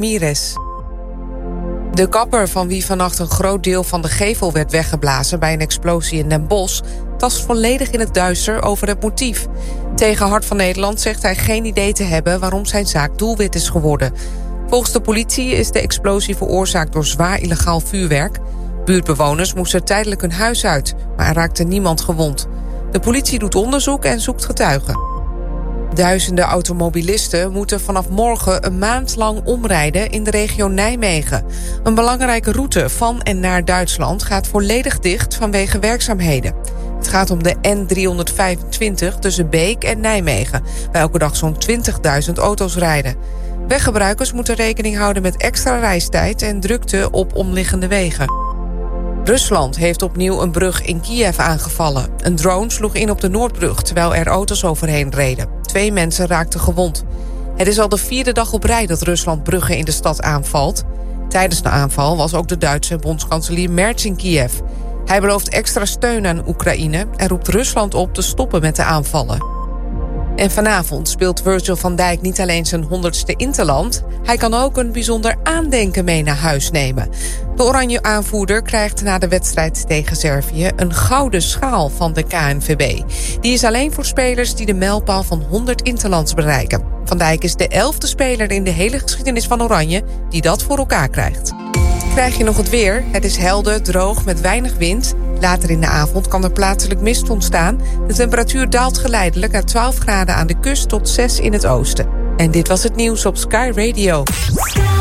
Mires. De kapper van wie vannacht een groot deel van de gevel werd weggeblazen bij een explosie in Den Bosch tast volledig in het duister over het motief. Tegen Hart van Nederland zegt hij geen idee te hebben waarom zijn zaak doelwit is geworden. Volgens de politie is de explosie veroorzaakt door zwaar illegaal vuurwerk. Buurtbewoners moesten tijdelijk hun huis uit, maar er raakte niemand gewond. De politie doet onderzoek en zoekt getuigen. Duizenden automobilisten moeten vanaf morgen een maand lang omrijden in de regio Nijmegen. Een belangrijke route van en naar Duitsland gaat volledig dicht vanwege werkzaamheden. Het gaat om de N325 tussen Beek en Nijmegen, waar elke dag zo'n 20.000 auto's rijden. Weggebruikers moeten rekening houden met extra reistijd en drukte op omliggende wegen. Rusland heeft opnieuw een brug in Kiev aangevallen. Een drone sloeg in op de Noordbrug, terwijl er auto's overheen reden. 2 mensen raakten gewond. Het is al de 4e dag op rij dat Rusland bruggen in de stad aanvalt. Tijdens de aanval was ook de Duitse bondskanselier Merz in Kiev. Hij belooft extra steun aan Oekraïne en roept Rusland op te stoppen met de aanvallen. En vanavond speelt Virgil van Dijk niet alleen zijn 100ste interland, hij kan ook een bijzonder aandenken mee naar huis nemen. De oranje aanvoerder krijgt na de wedstrijd tegen Servië een gouden schaal van de KNVB. Die is alleen voor spelers die de mijlpaal van 100 interlands bereiken. Van Dijk is de 11e speler in de hele geschiedenis van Oranje die dat voor elkaar krijgt. Krijg je nog het weer? Het is helder, droog, met weinig wind. Later in de avond kan er plaatselijk mist ontstaan. De temperatuur daalt geleidelijk naar 12 graden aan de kust tot 6 in het oosten. En dit was het nieuws op Sky Radio.